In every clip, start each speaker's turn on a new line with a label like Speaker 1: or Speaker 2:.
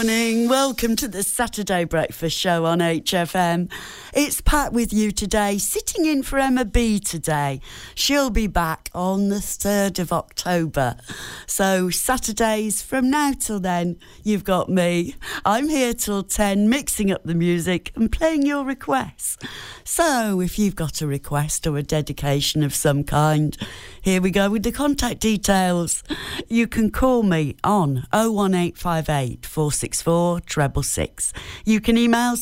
Speaker 1: morning. Welcome to the Saturday Breakfast Show on HFM. It's Pat with you today, sitting in for Emma B today. She'll be back on the 3rd of October. So Saturdays from now till then, you've got me. I'm here till 10, mixing up the music and playing your requests. So if you've got a request or a dedication of some kind, here we go with the contact details. You can call me on 01858 464 666. You can email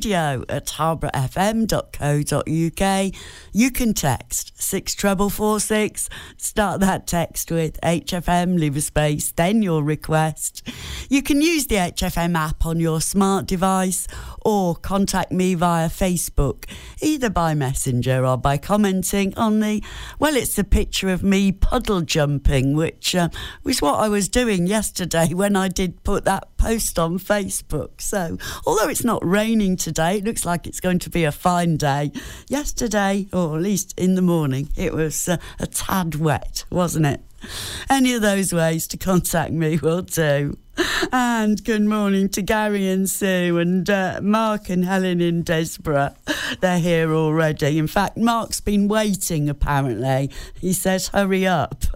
Speaker 1: studio@harbourfm.co.uk. You can text 64446. Start that text with HFM, leave a space, then your request. You can use the HFM app on your smart device or contact me via Facebook, either by Messenger or by commenting on it's a picture of me puddle jumping, which was what I was doing yesterday when I did put that post on Facebook. So, although it's not raining today, it looks like it's going to be a fine day. Yesterday, or at least in the morning, it was a tad wet, wasn't it? Any of those ways to contact me will do. And good morning to Gary and Sue and Mark and Helen in Desborough. They're here already. In fact, Mark's been waiting, apparently. He says, hurry up.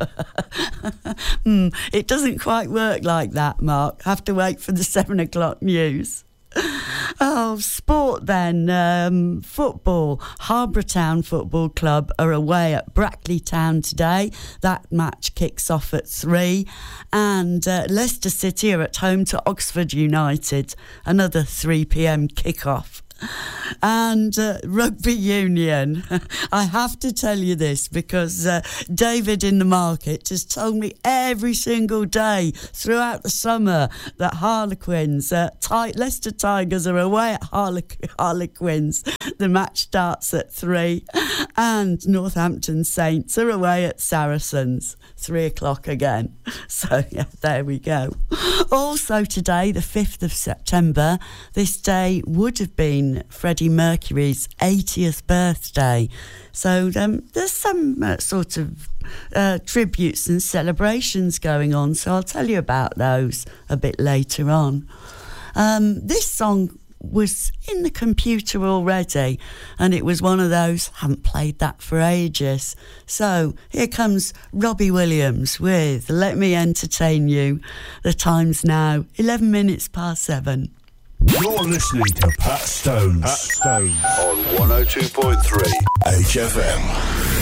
Speaker 1: It doesn't quite work like that, Mark. Have to wait for the 7 o'clock news. Oh, sport then. Football. Harbour Town Football Club are away at Brackley Town today. That match kicks off at 3. And Leicester City are at home to Oxford United. Another 3 p.m. kick-off. And rugby union. I have to tell you this because David in the market has told me every single day throughout the summer that Harlequins, Leicester Tigers are away at Harlequins. The match starts at 3. And Northampton Saints are away at Saracens, 3 o'clock again. So, yeah, there we go. Also today, the 5th of September, this day would have been Freddie Mercury's 80th birthday. So there's some sort of tributes and celebrations going on. So I'll tell you about those a bit later on. This song was in the computer already, and it was one of those, haven't played that for ages. So here comes Robbie Williams with Let Me Entertain You. The time's now 11 minutes past 7.
Speaker 2: You're listening to Pat Stones. On 102.3 HFM.